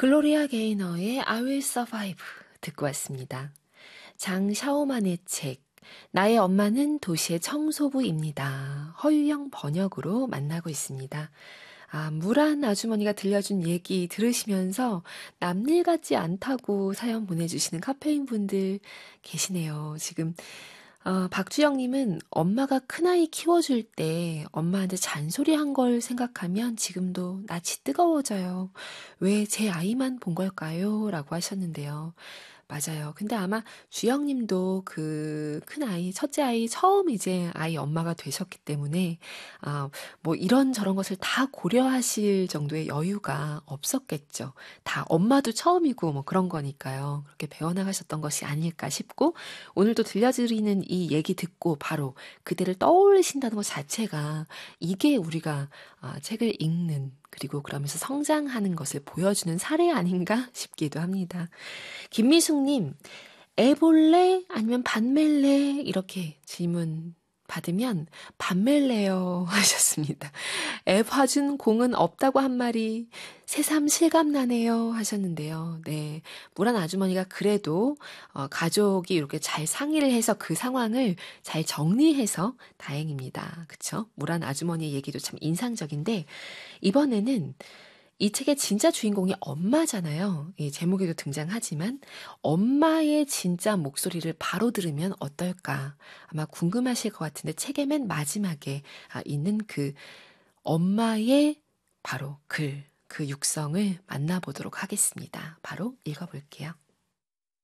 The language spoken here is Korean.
글로리아 게이너의 I Will Survive 듣고 왔습니다. 장 샤오만의 책 나의 엄마는 도시의 청소부입니다. 허유영 번역으로 만나고 있습니다. 무란 아주머니가 들려준 얘기 들으시면서 남일 같지 않다고 사연 보내주시는 카페인 분들 계시네요. 지금 박주영님은 엄마가 큰아이 키워줄 때 엄마한테 잔소리한 걸 생각하면 지금도 낯이 뜨거워져요. 왜 제 아이만 본 걸까요? 라고 하셨는데요. 맞아요. 근데 아마 주영님도 그 큰아이, 첫째 아이 처음 이제 아이 엄마가 되셨기 때문에 뭐 이런저런 것을 다 고려하실 정도의 여유가 없었겠죠. 다 엄마도 처음이고 뭐 그런 거니까요. 그렇게 배워나가셨던 것이 아닐까 싶고 오늘도 들려드리는 이 얘기 듣고 바로 그대를 떠올리신다는 것 자체가 이게 우리가 책을 읽는 그리고 그러면서 성장하는 것을 보여주는 사례 아닌가 싶기도 합니다. 김미숙님, 애 볼래? 아니면 반 맬래? 이렇게 질문 받으면 반 맬래요 하셨습니다. 애 봐준 공은 없다고 한 말이 새삼 실감나네요 하셨는데요. 네, 무란 아주머니가 그래도 가족이 이렇게 잘 상의를 해서 그 상황을 잘 정리해서 다행입니다. 그쵸? 무란 아주머니의 얘기도 참 인상적인데 이번에는 이 책의 진짜 주인공이 엄마잖아요. 이 제목에도 등장하지만 엄마의 진짜 목소리를 바로 들으면 어떨까? 아마 궁금하실 것 같은데 책의 맨 마지막에 있는 그 엄마의 바로 글, 그 육성을 만나보도록 하겠습니다. 바로 읽어볼게요.